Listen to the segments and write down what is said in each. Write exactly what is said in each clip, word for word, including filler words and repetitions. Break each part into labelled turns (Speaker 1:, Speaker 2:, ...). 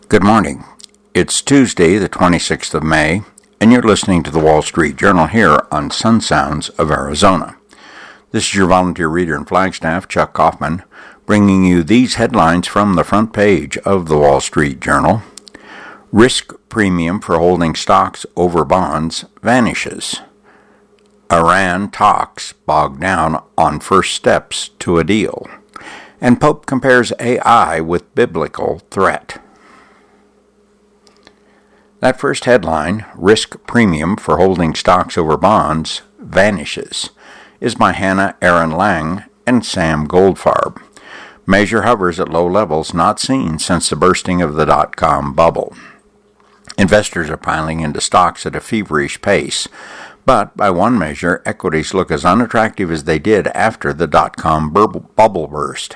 Speaker 1: Good morning. It's Tuesday, the twenty-sixth of May, and you're listening to the Wall Street Journal here on Sun Sounds of Arizona. This is your volunteer reader in Flagstaff, Chuck Kaufman, bringing you these headlines from the front page of the Wall Street Journal. Risk premium for holding stocks over bonds vanishes. Iran talks bogged down on first steps to a deal. And Pope compares A I with biblical threat. That first headline, Risk Premium for Holding Stocks Over Bonds Vanishes, is by Hannah Aaron Lang and Sam Goldfarb. Measure hovers at low levels not seen since the bursting of the dot-com bubble. Investors are piling into stocks at a feverish pace, but by one measure, equities look as unattractive as they did after the dot-com bubble burst.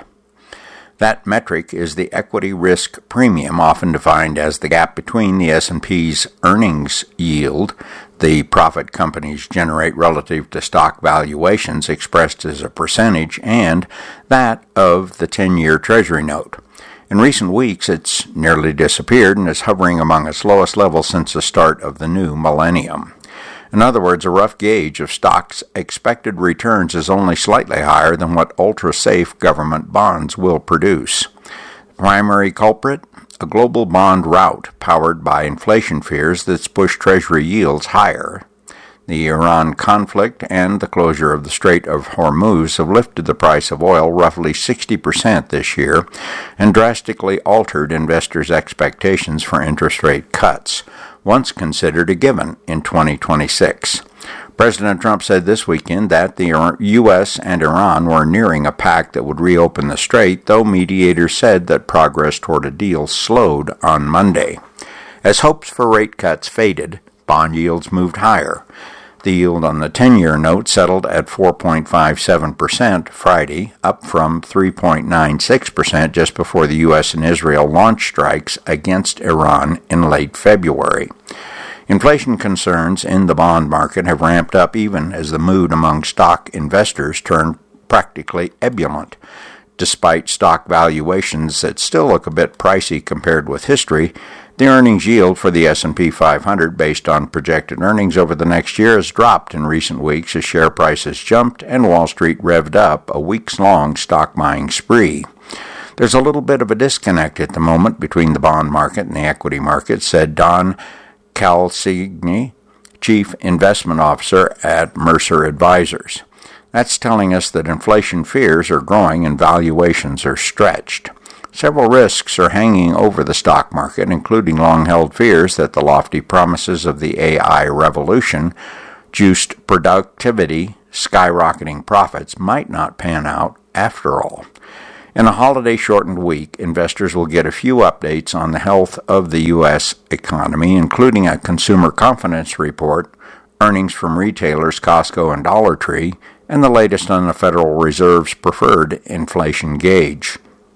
Speaker 1: That metric is the equity risk premium, often defined as the gap between the S and P's earnings yield, the profit companies generate relative to stock valuations expressed as a percentage, and that of the ten-year Treasury note. In recent weeks, it's nearly disappeared and is hovering among its lowest levels since the start of the new millennium. In other words, a rough gauge of stocks' expected returns is only slightly higher than what ultra-safe government bonds will produce. The primary culprit? A global bond rout powered by inflation fears that's pushed Treasury yields higher. The Iran conflict and the closure of the Strait of Hormuz have lifted the price of oil roughly sixty percent this year and drastically altered investors' expectations for interest rate cuts, once considered a given in twenty twenty-six. President Trump said this weekend that the U S and Iran were nearing a pact that would reopen the strait, though mediators said that progress toward a deal slowed on Monday. As hopes for rate cuts faded, bond yields moved higher. The yield on the ten-year note settled at four point five seven percent Friday, up from three point nine six percent just before the U S and Israel launched strikes against Iran in late February. Inflation concerns in the bond market have ramped up even as the mood among stock investors turned practically ebullient. Despite stock valuations that still look a bit pricey compared with history, the earnings yield for the S and P five hundred based on projected earnings over the next year has dropped in recent weeks as share prices jumped and Wall Street revved up a weeks-long stock buying spree. There's a little bit of a disconnect at the moment between the bond market and the equity market, said Don Calsigny, Chief Investment Officer at Mercer Advisors. That's telling us that inflation fears are growing and valuations are stretched. Several risks are hanging over the stock market, including long-held fears that the lofty promises of the A I revolution, juiced productivity, skyrocketing profits, might not pan out after all. In a holiday-shortened week, investors will get a few updates on the health of the U S economy, including a consumer confidence report, earnings from retailers Costco and Dollar Tree, and the latest on the Federal Reserve's preferred inflation gauge.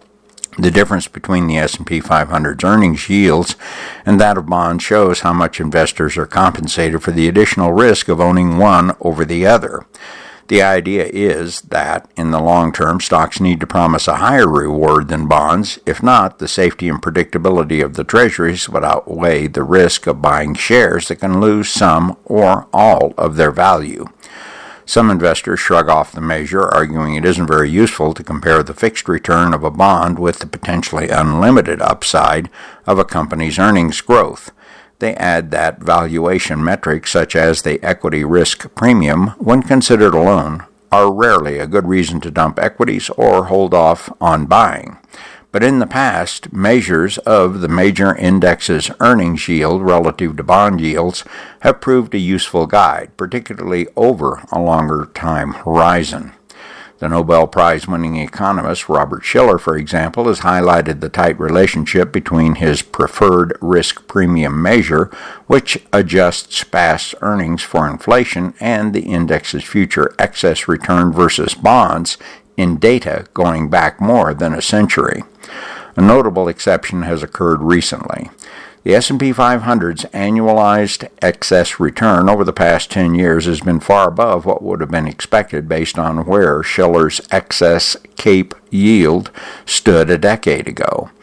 Speaker 1: The difference between the S and P five hundred's earnings yields and that of bonds shows how much investors are compensated for the additional risk of owning one over the other. The idea is that, in the long term, stocks need to promise a higher reward than bonds. If not, the safety and predictability of the treasuries would outweigh the risk of buying shares that can lose some or all of their value. Some investors shrug off the measure, arguing it isn't very useful to compare the fixed return of a bond with the potentially unlimited upside of a company's earnings growth. They add that valuation metrics such as the equity risk premium, when considered alone, are rarely a good reason to dump equities or hold off on buying. But in the past, measures of the major index's earnings yield relative to bond yields have proved a useful guide, particularly over a longer time horizon. The Nobel Prize-winning economist Robert Shiller, for example, has highlighted the tight relationship between his preferred risk premium measure, which adjusts past earnings for inflation, and the index's future excess return versus bonds in data going back more than a century. A notable exception has occurred recently. The S and P five hundred's annualized excess return over the past ten years has been far above what would have been expected based on where Shiller's excess CAPE yield stood a decade ago.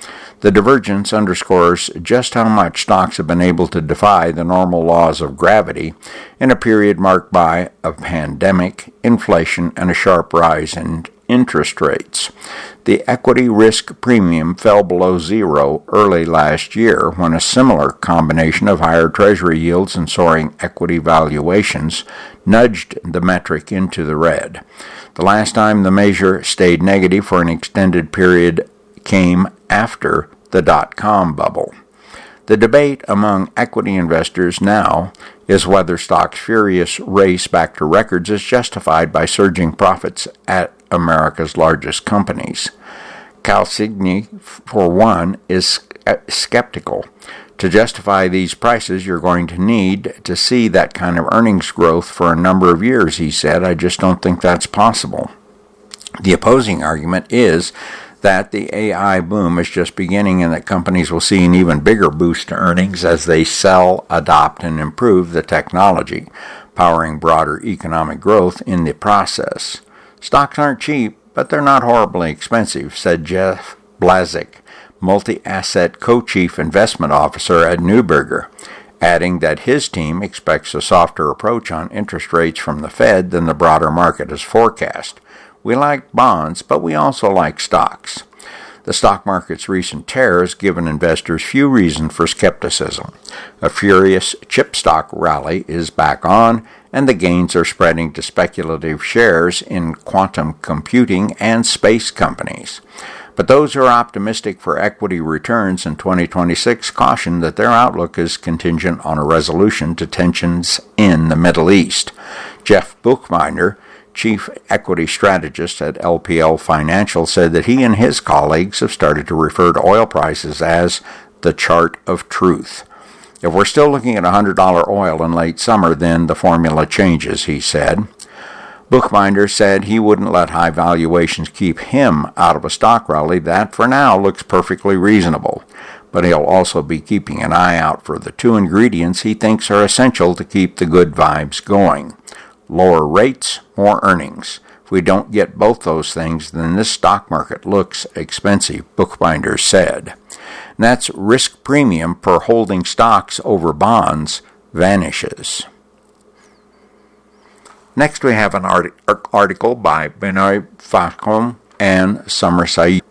Speaker 1: The divergence underscores just how much stocks have been able to defy the normal laws of gravity in a period marked by a pandemic, inflation, and a sharp rise in interest rates. The equity risk premium fell below zero early last year when a similar combination of higher treasury yields and soaring equity valuations nudged the metric into the red. The last time the measure stayed negative for an extended period came after the dot-com bubble. The debate among equity investors now is whether stock's furious race back to records is justified by surging profits at America's largest companies. Calcigny, for one, is skeptical. To justify these prices, you're going to need to see that kind of earnings growth for a number of years, he said. I just don't think that's possible. The opposing argument is that the A I boom is just beginning and that companies will see an even bigger boost to earnings as they sell, adopt, and improve the technology, powering broader economic growth in the process. Stocks aren't cheap, but they're not horribly expensive, said Jeff Blazik, multi-asset co-chief investment officer at Neuberger, adding that his team expects a softer approach on interest rates from the Fed than the broader market has forecast. We like bonds, but we also like stocks. The stock market's recent tear has given investors few reason for skepticism. A furious chip stock rally is back on, and the gains are spreading to speculative shares in quantum computing and space companies. But those who are optimistic for equity returns in twenty twenty-six caution that their outlook is contingent on a resolution to tensions in the Middle East. Jeff Buchbinder, chief equity strategist at L P L Financial, said that he and his colleagues have started to refer to oil prices as the chart of truth. If we're still looking at one hundred dollars oil in late summer, then the formula changes, he said. Buchbinder said he wouldn't let high valuations keep him out of a stock rally that, for now, looks perfectly reasonable. But he'll also be keeping an eye out for the two ingredients he thinks are essential to keep the good vibes going. Lower rates, more earnings. If we don't get both those things, then this stock market looks expensive, Buchbinder said. And that's risk premium per holding stocks over bonds vanishes. Next, we have an art- article by Benoit Facom and Summer Saeed.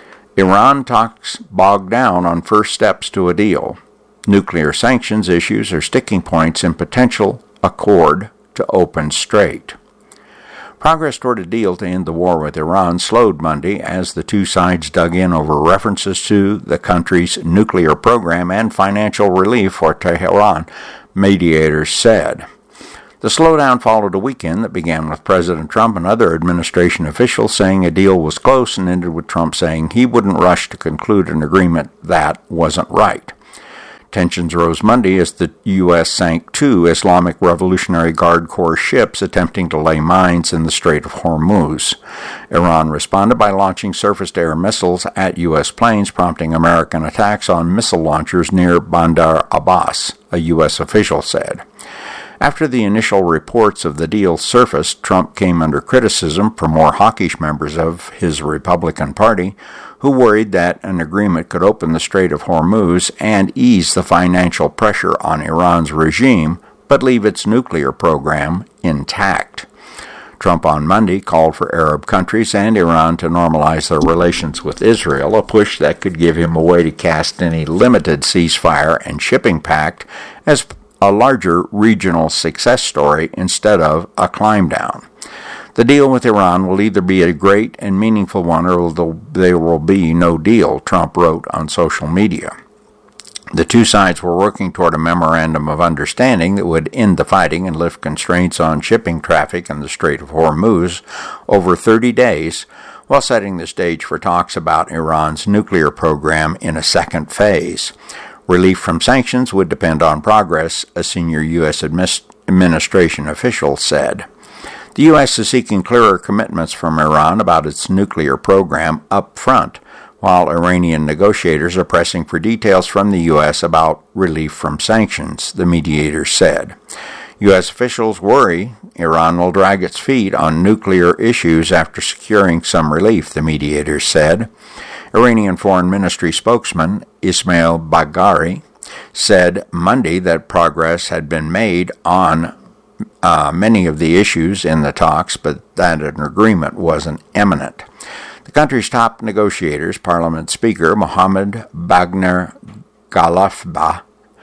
Speaker 1: Iran talks bogged down on first steps to a deal. Nuclear sanctions issues are sticking points in potential accord to open strait. Progress toward a deal to end the war with Iran slowed Monday as the two sides dug in over references to the country's nuclear program and financial relief for Tehran, mediators said. The slowdown followed a weekend that began with President Trump and other administration officials saying a deal was close and ended with Trump saying he wouldn't rush to conclude an agreement that wasn't right. Tensions rose Monday as the U S sank two Islamic Revolutionary Guard Corps ships attempting to lay mines in the Strait of Hormuz. Iran responded by launching surface-to-air missiles at U S planes, prompting American attacks on missile launchers near Bandar Abbas, a U S official said. After the initial reports of the deal surfaced, Trump came under criticism from more hawkish members of his Republican Party, who worried that an agreement could open the Strait of Hormuz and ease the financial pressure on Iran's regime, but leave its nuclear program intact. Trump on Monday called for Arab countries and Iran to normalize their relations with Israel, a push that could give him a way to cast any limited ceasefire and shipping pact as a larger regional success story instead of a climb down. The deal with Iran will either be a great and meaningful one or there will be no deal, Trump wrote on social media. The two sides were working toward a memorandum of understanding that would end the fighting and lift constraints on shipping traffic in the Strait of Hormuz over thirty days, while setting the stage for talks about Iran's nuclear program in a second phase. Relief from sanctions would depend on progress, a senior U S administration official said. The U S is seeking clearer commitments from Iran about its nuclear program up front, while Iranian negotiators are pressing for details from the U S about relief from sanctions, the mediators said. U S officials worry Iran will drag its feet on nuclear issues after securing some relief, the mediators said. Iranian Foreign Ministry spokesman Ismail Bagheri said Monday that progress had been made on uh, many of the issues in the talks, but that an agreement wasn't imminent. The country's top negotiators, Parliament Speaker Mohammad Bagher Ghalibaf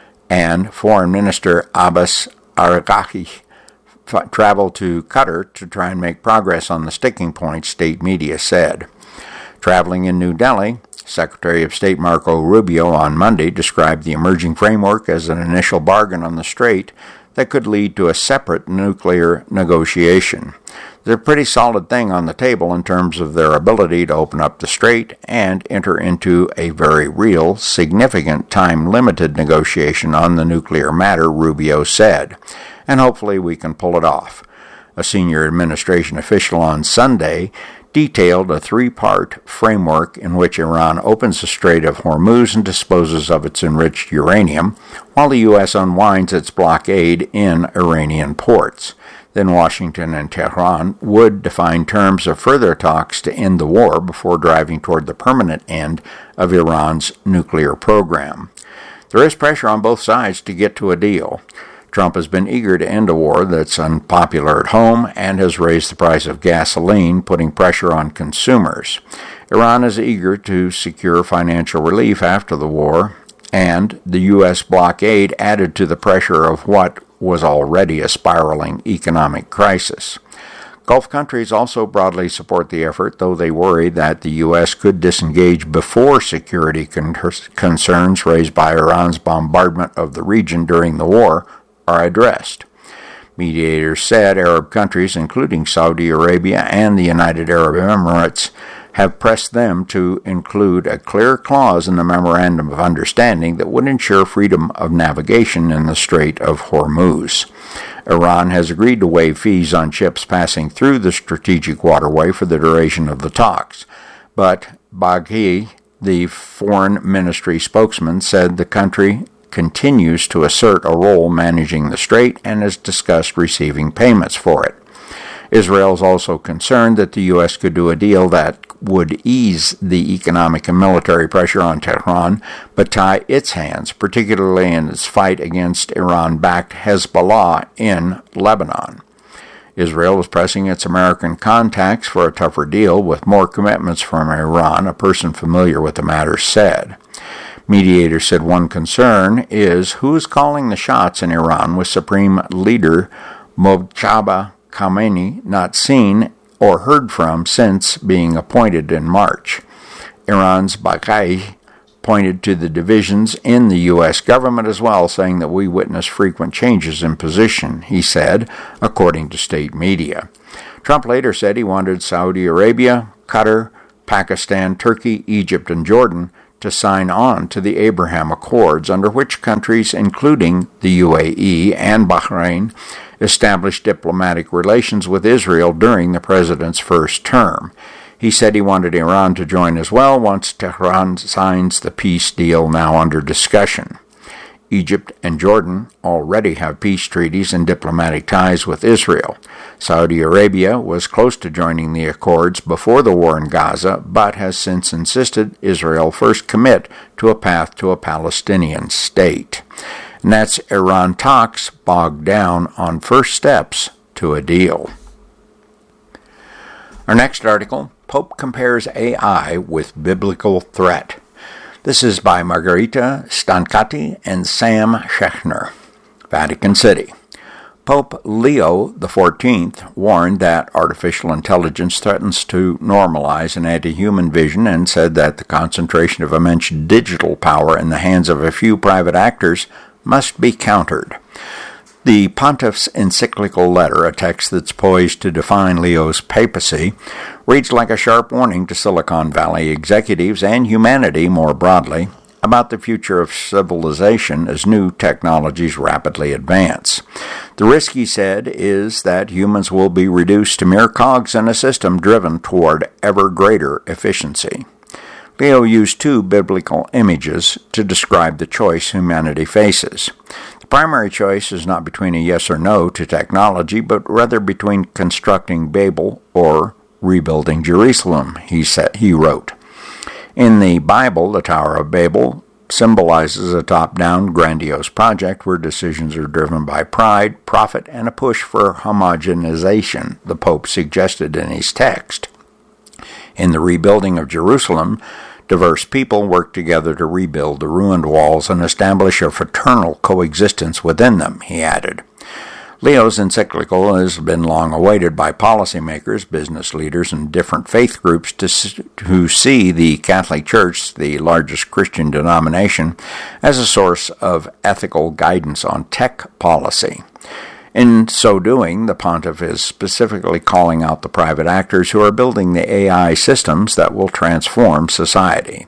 Speaker 1: and Foreign Minister Abbas Araghchi, f- traveled to Qatar to try and make progress on the sticking points, state media said. Traveling in New Delhi, Secretary of State Marco Rubio on Monday described the emerging framework as an initial bargain on the strait that could lead to a separate nuclear negotiation. They're a pretty solid thing on the table in terms of their ability to open up the strait and enter into a very real, significant, time-limited negotiation on the nuclear matter, Rubio said, and hopefully we can pull it off. A senior administration official on Sunday detailed a three-part framework in which Iran opens the Strait of Hormuz and disposes of its enriched uranium, while the U S unwinds its blockade in Iranian ports. Then Washington and Tehran would define terms of further talks to end the war before driving toward the permanent end of Iran's nuclear program. There is pressure on both sides to get to a deal. Trump has been eager to end a war that's unpopular at home and has raised the price of gasoline, putting pressure on consumers. Iran is eager to secure financial relief after the war, and the U S blockade added to the pressure of what was already a spiraling economic crisis. Gulf countries also broadly support the effort, though they worry that the U S could disengage before security con- concerns raised by Iran's bombardment of the region during the war are addressed. Mediators said Arab countries, including Saudi Arabia and the United Arab Emirates, have pressed them to include a clear clause in the Memorandum of Understanding that would ensure freedom of navigation in the Strait of Hormuz. Iran has agreed to waive fees on ships passing through the strategic waterway for the duration of the talks, but Bagheri, the foreign ministry spokesman, said the country continues to assert a role managing the strait and has discussed receiving payments for it. Israel is also concerned that the U S could do a deal that would ease the economic and military pressure on Tehran, but tie its hands, particularly in its fight against Iran-backed Hezbollah in Lebanon. Israel is pressing its American contacts for a tougher deal with more commitments from Iran, a person familiar with the matter said. Mediators said one concern is who is calling the shots in Iran, with Supreme Leader Mojtaba Khamenei not seen or heard from since being appointed in March. Iran's Bagheri pointed to the divisions in the U S government as well, saying that we witness frequent changes in position, he said, according to state media. Trump later said he wanted Saudi Arabia, Qatar, Pakistan, Turkey, Egypt, and Jordan to sign on to the Abraham Accords, under which countries, including the U A E and Bahrain, established diplomatic relations with Israel during the president's first term. He said he wanted Iran to join as well once Tehran signs the peace deal now under discussion. Egypt and Jordan already have peace treaties and diplomatic ties with Israel. Saudi Arabia was close to joining the accords before the war in Gaza, but has since insisted Israel first commit to a path to a Palestinian state. And that's Iran talks bogged down on first steps to a deal. Our next article, Pope compares A I with biblical threat. This is by Margherita Stancati and Sam Schechner. Vatican City. Pope Leo the fourteenth warned that artificial intelligence threatens to normalize an anti-human vision and said that the concentration of immense digital power in the hands of a few private actors must be countered. The Pontiff's encyclical letter, a text that's poised to define Leo's papacy, reads like a sharp warning to Silicon Valley executives and humanity more broadly about the future of civilization as new technologies rapidly advance. The risk, he said, is that humans will be reduced to mere cogs in a system driven toward ever greater efficiency. Leo used two biblical images to describe the choice humanity faces. The primary choice is not between a yes or no to technology, but rather between constructing Babel or rebuilding Jerusalem, he said, he wrote. In the Bible, the Tower of Babel symbolizes a top-down, grandiose project where decisions are driven by pride, profit, and a push for homogenization, the Pope suggested in his text. In the rebuilding of Jerusalem, diverse people work together to rebuild the ruined walls and establish a fraternal coexistence within them, he added. Leo's encyclical has been long awaited by policymakers, business leaders, and different faith groups to, who see the Catholic Church, the largest Christian denomination, as a source of ethical guidance on tech policy. In so doing, the pontiff is specifically calling out the private actors who are building the A I systems that will transform society.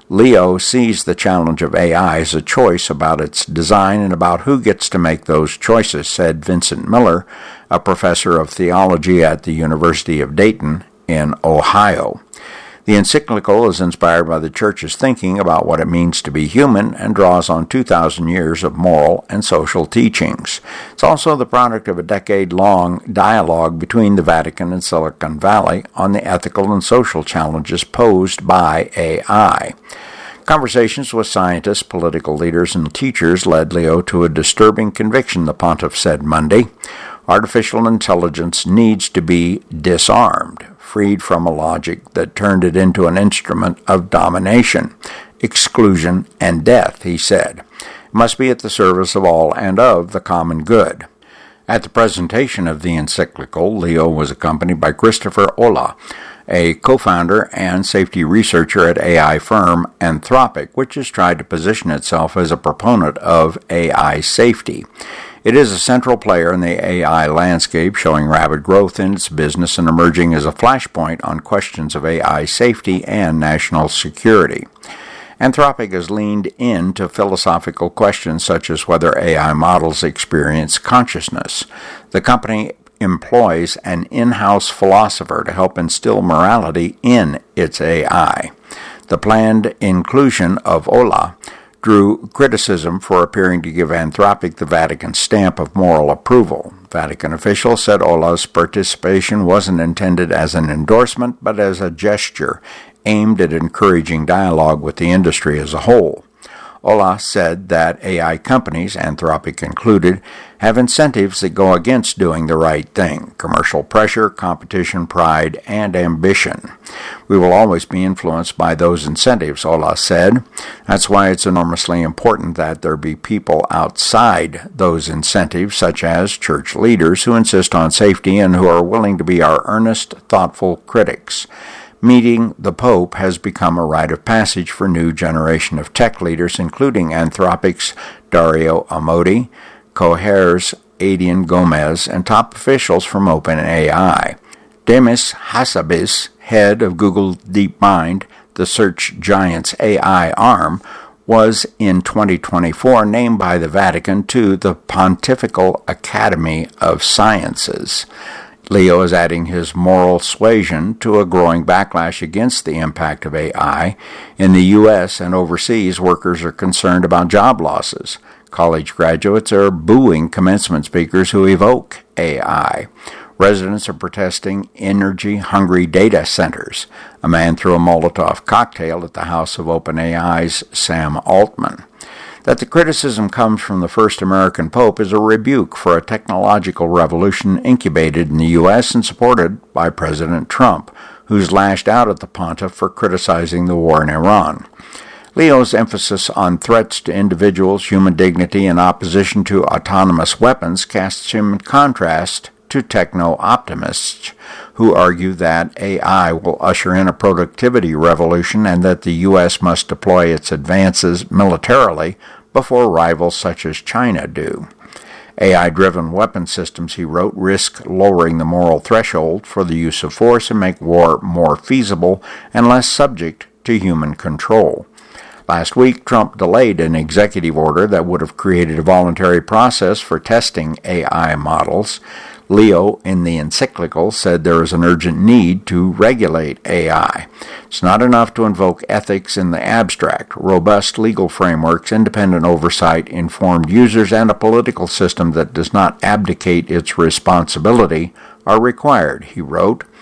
Speaker 1: Leo sees the challenge of A I as a choice about its design and about who gets to make those choices, said Vincent Miller, a professor of theology at the University of Dayton in Ohio. The encyclical is inspired by the Church's thinking about what it means to be human and draws on two thousand years of moral and social teachings. It's also the product of a decade-long dialogue between the Vatican and Silicon Valley on the ethical and social challenges posed by A I. Conversations with scientists, political leaders, and teachers led Leo to a disturbing conviction, the pontiff said Monday. Artificial intelligence needs to be disarmed, freed from a logic that turned it into an instrument of domination, exclusion, and death, he said. It must be at the service of all and of the common good. At the presentation of the encyclical, Leo was accompanied by Christopher Olah, a co-founder and safety researcher at A I firm Anthropic, which has tried to position itself as a proponent of A I safety. It is a central player in the A I landscape, showing rapid growth in its business and emerging as a flashpoint on questions of A I safety and national security. Anthropic has leaned into philosophical questions such as whether A I models experience consciousness. The company employs an in-house philosopher to help instill morality in its A I. The planned inclusion of Olah drew criticism for appearing to give Anthropic the Vatican stamp of moral approval. Vatican officials said Olah's participation wasn't intended as an endorsement, but as a gesture aimed at encouraging dialogue with the industry as a whole. Olah said that A I companies, Anthropic included, have incentives that go against doing the right thing: commercial pressure, competition, pride, and ambition. We will always be influenced by those incentives, Olah said. That's why it's enormously important that there be people outside those incentives, such as church leaders, who insist on safety and who are willing to be our earnest, thoughtful critics. Meeting the Pope has become a rite of passage for a new generation of tech leaders, including Anthropic's Dario Amodei, Cohere's Aidan Gomez, and top officials from OpenAI. Demis Hassabis, head of Google DeepMind, the search giant's A I arm, was in twenty twenty-four named by the Vatican to the Pontifical Academy of Sciences. Leo is adding his moral suasion to a growing backlash against the impact of A I. In the U S and overseas, workers are concerned about job losses. College graduates are booing commencement speakers who evoke A I. Residents are protesting energy-hungry data centers. A man threw a Molotov cocktail at the house of OpenAI's Sam Altman. That the criticism comes from the first American Pope is a rebuke for a technological revolution incubated in the U S and supported by President Trump, who's lashed out at the pontiff for criticizing the war in Iran. Leo's emphasis on threats to individuals, human dignity, and opposition to autonomous weapons casts him in contrast to techno-optimists who argue that A I will usher in a productivity revolution and that the U S must deploy its advances militarily before rivals such as China do. A I-driven weapon systems, he wrote, risk lowering the moral threshold for the use of force and make war more feasible and less subject to human control. Last week, Trump delayed an executive order that would have created a voluntary process for testing A I models. Leo, in the encyclical, said there is an urgent need to regulate A I. It's not enough to invoke ethics in the abstract. Robust legal frameworks, independent oversight, informed users, and a political system that does not abdicate its responsibility are required, he wrote.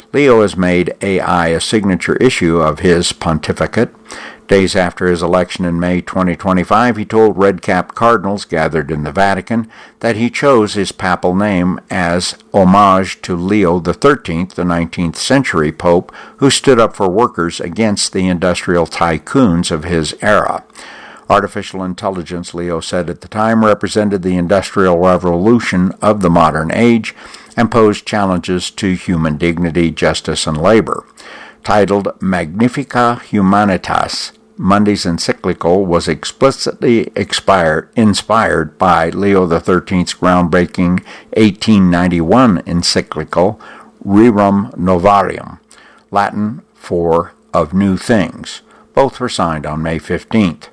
Speaker 1: Leo has made A I a signature issue of his pontificate. Days after his election in May twenty twenty-five, he told red-capped cardinals gathered in the Vatican that he chose his papal name as homage to Leo the thirteenth, the nineteenth century pope, who stood up for workers against the industrial tycoons of his era. Artificial intelligence, Leo said at the time, represented the industrial revolution of the modern age and posed challenges to human dignity, justice, and labor. Titled Magnificat Humanitas, Monday's encyclical was explicitly expired, inspired by Leo the thirteenth's groundbreaking eighteen ninety-one encyclical Rerum Novarium, Latin for Of New Things. Both were signed on May fifteenth.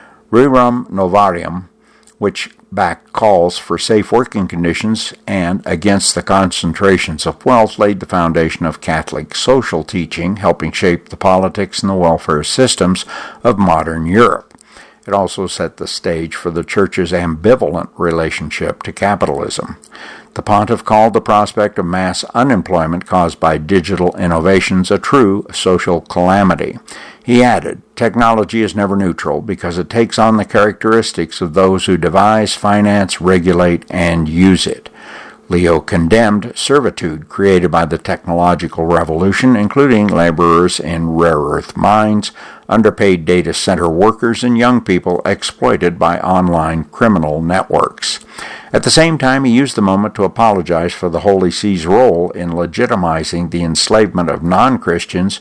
Speaker 1: Rerum Novarium, which back calls for safe working conditions and against the concentrations of wealth, laid the foundation of Catholic social teaching, helping shape the politics and the welfare systems of modern Europe. It also set the stage for the Church's ambivalent relationship to capitalism. The pontiff called the prospect of mass unemployment caused by digital innovations a true social calamity. He added, technology is never neutral because it takes on the characteristics of those who devise, finance, regulate, and use it. Leo condemned servitude created by the technological revolution, including laborers in rare earth mines, underpaid data center workers, and young people exploited by online criminal networks. At the same time, he used the moment to apologize for the Holy See's role in legitimizing the enslavement of non-Christians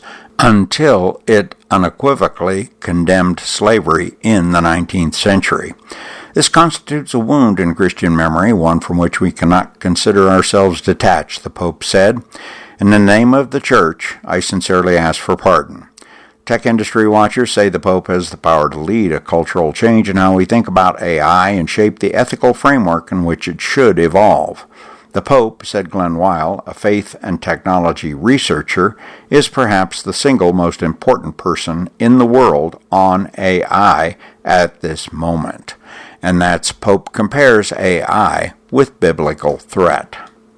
Speaker 1: until it unequivocally condemned slavery in the nineteenth century. This constitutes a wound in Christian memory, one from which we cannot consider ourselves detached, the Pope said. In the name of the Church, I sincerely ask for pardon. Tech industry watchers say the Pope has the power to lead a cultural change in how we think about A I and shape the ethical framework in which it should evolve. The Pope, said Glenn Weil, a faith and technology researcher, is perhaps the single most important person in the world on A I at this moment. And that's Pope compares A I with biblical threat.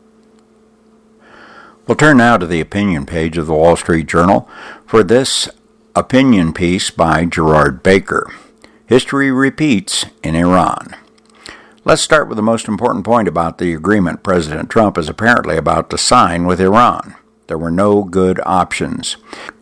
Speaker 1: We'll turn now to the opinion page of the Wall Street Journal for this opinion piece by Gerard Baker. History repeats in Iran. Let's start with the most important point about the agreement President Trump is apparently about to sign with Iran. There were no good options.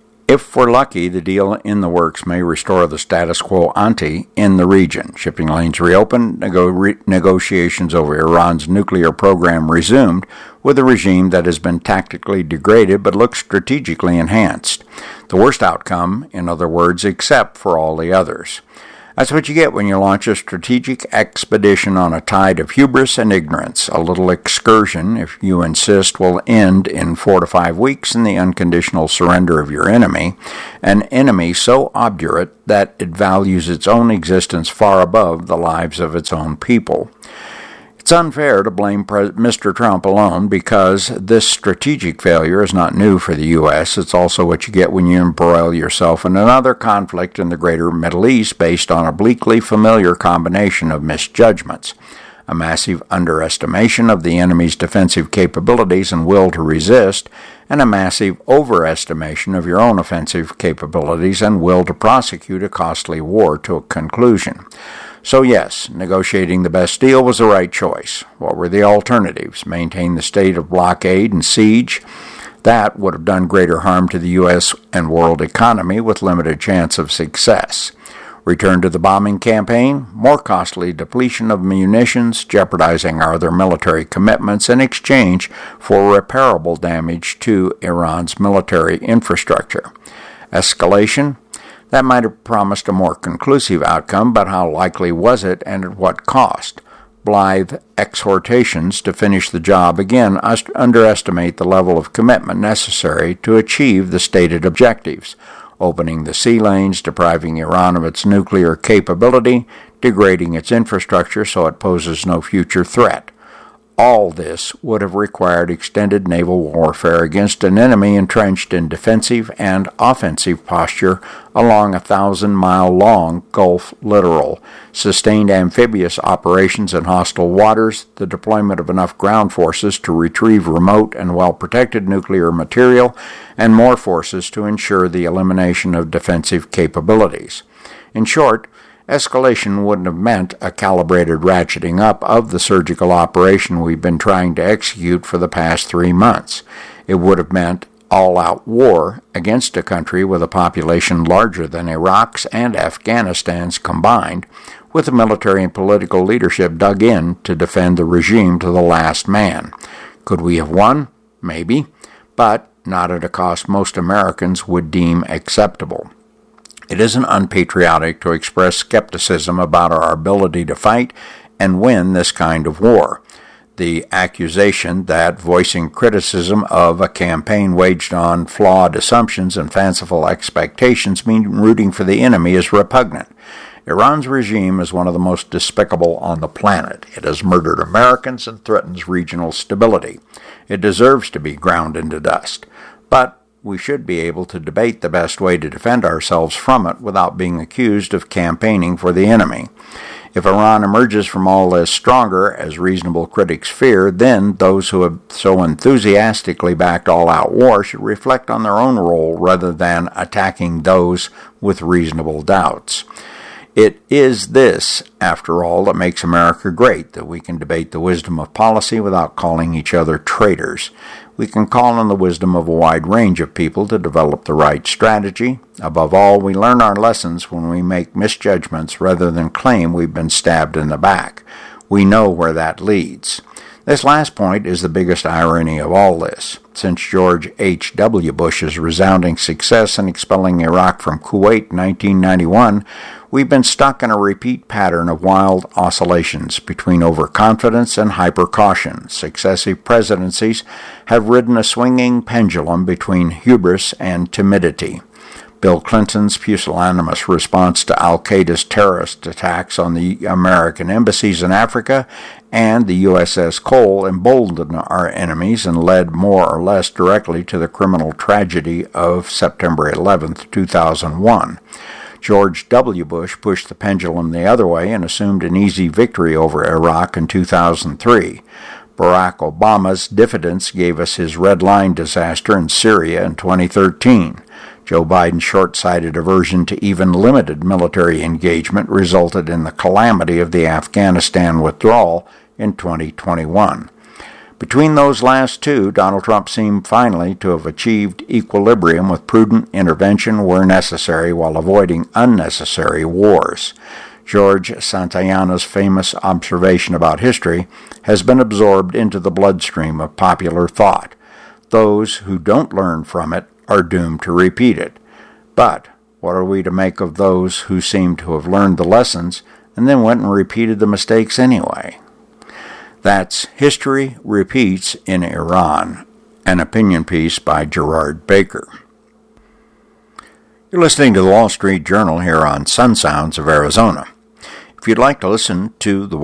Speaker 1: If we're lucky, the deal in the works may restore the status quo ante in the region. Shipping lanes reopened, nego- re- negotiations over Iran's nuclear program resumed, with a regime that has been tactically degraded but looks strategically enhanced. The worst outcome, in other words, except for all the others. That's what you get when you launch a strategic expedition on a tide of hubris and ignorance. A little excursion, if you insist, will end in four to five weeks in the unconditional surrender of your enemy, an enemy so obdurate that it values its own existence far above the lives of its own people. It's unfair to blame Mister Trump alone because this strategic failure is not new for the U S. It's also what you get when you embroil yourself in another conflict in the greater Middle East based on a bleakly familiar combination of misjudgments. A massive underestimation of the enemy's defensive capabilities and will to resist, and a massive overestimation of your own offensive capabilities and will to prosecute a costly war to a conclusion. So yes, negotiating the best deal was the right choice. What were the alternatives? Maintain the state of blockade and siege? That would have done greater harm to the U S and world economy with limited chance of success. Return to the bombing campaign? More costly depletion of munitions, jeopardizing our other military commitments in exchange for repairable damage to Iran's military infrastructure. Escalation? That might have promised a more conclusive outcome, but how likely was it and at what cost? Blithe exhortations to finish the job again underestimate the level of commitment necessary to achieve the stated objectives. Opening the sea lanes, depriving Iran of its nuclear capability, degrading its infrastructure so it poses no future threat. All this would have required extended naval warfare against an enemy entrenched in defensive and offensive posture along a thousand-mile-long Gulf littoral, sustained amphibious operations in hostile waters, the deployment of enough ground forces to retrieve remote and well-protected nuclear material, and more forces to ensure the elimination of defensive capabilities. In short, escalation wouldn't have meant a calibrated ratcheting up of the surgical operation we've been trying to execute for the past three months. It would have meant all-out war against a country with a population larger than Iraq's and Afghanistan's combined, with the military and political leadership dug in to defend the regime to the last man. Could we have won? Maybe, but not at a cost most Americans would deem acceptable. It isn't unpatriotic to express skepticism about our ability to fight and win this kind of war. The accusation that voicing criticism of a campaign waged on flawed assumptions and fanciful expectations mean rooting for the enemy is repugnant. Iran's regime is one of the most despicable on the planet. It has murdered Americans and threatens regional stability. It deserves to be ground into dust. But we should be able to debate the best way to defend ourselves from it without being accused of campaigning for the enemy. If Iran emerges from all this stronger, as reasonable critics fear, then those who have so enthusiastically backed all-out war should reflect on their own role rather than attacking those with reasonable doubts. It is this, after all, that makes America great, that we can debate the wisdom of policy without calling each other traitors. We can call on the wisdom of a wide range of people to develop the right strategy. Above all, we learn our lessons when we make misjudgments rather than claim we've been stabbed in the back. We know where that leads. This last point is the biggest irony of all this. Since George H W Bush's resounding success in expelling Iraq from Kuwait in nineteen ninety-one, we've been stuck in a repeat pattern of wild oscillations between overconfidence and hyper-caution. Successive presidencies have ridden a swinging pendulum between hubris and timidity. Bill Clinton's pusillanimous response to al-Qaeda's terrorist attacks on the American embassies in Africa and the U S S Cole emboldened our enemies and led more or less directly to the criminal tragedy of September eleventh, two thousand one. George W. Bush pushed the pendulum the other way and assumed an easy victory over Iraq in two thousand three. Barack Obama's diffidence gave us his Red Line disaster in Syria in twenty thirteen. Joe Biden's short-sighted aversion to even limited military engagement resulted in the calamity of the Afghanistan withdrawal in twenty twenty-one. Between those last two, Donald Trump seemed finally to have achieved equilibrium with prudent intervention where necessary while avoiding unnecessary wars. George Santayana's famous observation about history has been absorbed into the bloodstream of popular thought. Those who don't learn from it are doomed to repeat it. But what are we to make of those who seem to have learned the lessons and then went and repeated the mistakes anyway? That's History Repeats in Iran, an opinion piece by Gerard Baker. You're listening to the Wall Street Journal here on Sun Sounds of Arizona. If you'd like to listen to the